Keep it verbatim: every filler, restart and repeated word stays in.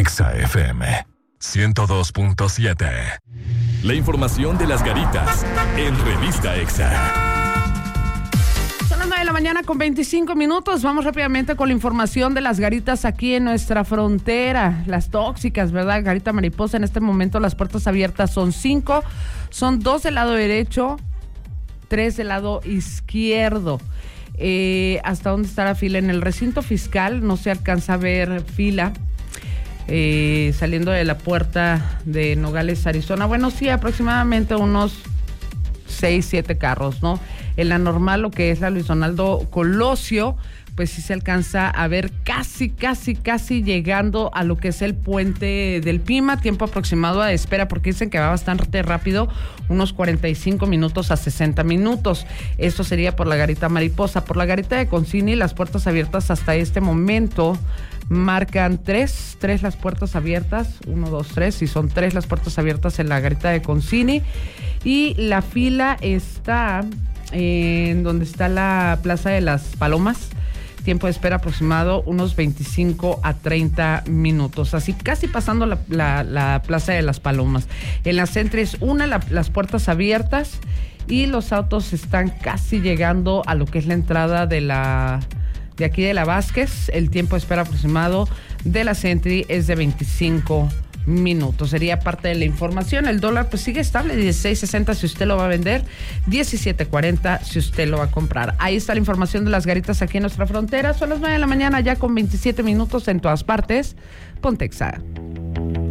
Exa F M ciento dos punto siete. La información de las garitas en Revista Exa. Son las nueve de la mañana con veinticinco minutos. Vamos rápidamente con la información de las garitas aquí en nuestra frontera. Las tóxicas, ¿verdad? Garita Mariposa, en este momento las puertas abiertas son cinco. Son dos del lado derecho, tres del lado izquierdo. Eh, ¿Hasta dónde está la fila? En el recinto fiscal no se alcanza a ver fila. Eh, saliendo de la puerta de Nogales, Arizona. Bueno, sí, aproximadamente unos seis, siete carros, ¿no? En la normal, lo que es la Luis Donaldo Colosio, pues sí se alcanza a ver casi, casi, casi llegando a lo que es el puente del Pima, tiempo aproximado de espera, porque dicen que va bastante rápido, unos cuarenta y cinco minutos a sesenta minutos. Esto sería por la Garita Mariposa. Por la Garita de Concini, las puertas abiertas hasta este momento marcan tres, tres las puertas abiertas, uno, dos, tres, y son tres las puertas abiertas en la Garita de Concini. Y la fila está en donde está la Plaza de las Palomas. Tiempo de espera aproximado unos veinticinco a treinta minutos, así casi pasando la, la, la Plaza de las Palomas. En la Centris, una, la, las puertas abiertas, y los autos están casi llegando a lo que es la entrada de la de aquí de la Vázquez. El tiempo de espera aproximado de la Centri es de veinticinco minutos. Sería parte de la información. El dólar pues sigue estable, dieciséis sesenta si usted lo va a vender, diecisiete cuarenta si usted lo va a comprar. Ahí está la información de las garitas aquí en nuestra frontera. Son las nueve de la mañana ya con veintisiete minutos en todas partes. Ponte Exa.